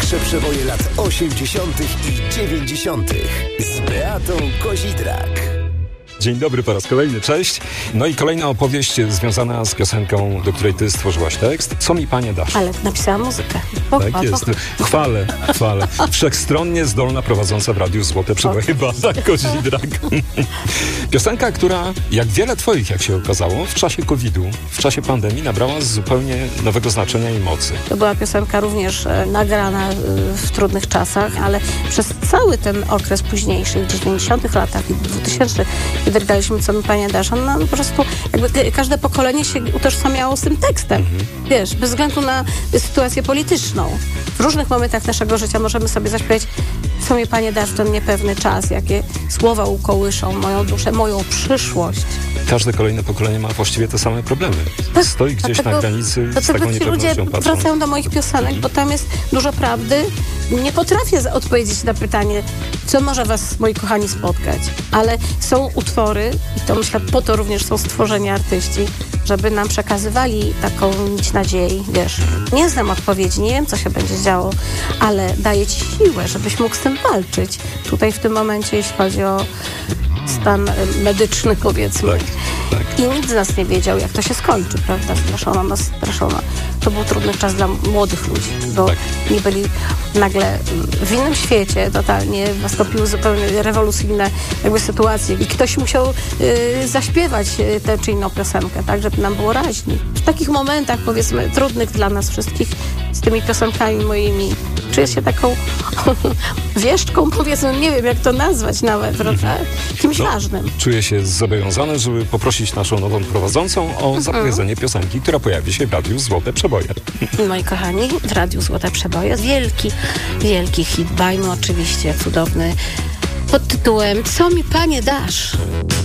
Największe przeboje lat 80. i 90. z Beatą Kozidrak. Dzień dobry po raz kolejny, cześć. No i kolejna opowieść związana z piosenką, do której ty stworzyłaś tekst. Co mi panie dasz? Ale napisałam muzykę. Tak jest. Chwalę. Wszechstronnie zdolna prowadząca w Radiu Złote Przeboje Beata Kozidrak. Piosenka, która, jak wiele twoich, jak się okazało, w czasie COVID-u, w czasie pandemii nabrała zupełnie nowego znaczenia i mocy. To była piosenka również nagrana w trudnych czasach, ale przez cały ten okres późniejszy, w 90 latach i 2000, kiedy graliśmy Co mi panie dasz, no po prostu jakby każde pokolenie się utożsamiało z tym tekstem. Wiesz, bez względu na sytuację polityczną. W różnych momentach naszego życia możemy sobie zaśpiewać Co mi panie dasz w ten niepewny czas, jakie słowa ukołyszą moją duszę, moją przyszłość. Każde kolejne pokolenie ma właściwie te same problemy. Stoi gdzieś na granicy z taką ci ludzie niepewnością wracają do moich piosenek, bo tam jest dużo prawdy. Nie potrafię odpowiedzieć na pytanie, co może was, moi kochani, spotkać. Ale są utwory, i to myślę, po to również są stworzeni artyści, żeby nam przekazywali taką nić nadziei, wiesz. Nie znam odpowiedzi, nie wiem, co się będzie działo, ale daje ci siłę, żebyś mógł z tym walczyć. Tutaj w tym momencie, jeśli chodzi o stan medyczny, powiedzmy. Tak. I nikt z nas nie wiedział, jak to się skończy, prawda? Straszono. To był trudny czas dla młodych ludzi, bo nie byli nagle w innym świecie, totalnie nastąpiły zupełnie rewolucyjne jakby sytuacje i ktoś musiał zaśpiewać tę czy inną piosenkę, tak, żeby nam było raźniej. W takich momentach, powiedzmy, trudnych dla nas wszystkich, z tymi piosenkami moimi, czuję się taką wieszczką, powiedzmy, nie wiem, jak to nazwać nawet, prawda? Kimś ważnym. Czuję się zobowiązany, żeby poprosić naszą nową prowadzącą o zapowiedzenie piosenki, która pojawi się w Radiu Złote Przeboje. Moi kochani, w Radiu Złote Przeboje wielki hit bajny, oczywiście cudowny, pod tytułem Co mi panie dasz?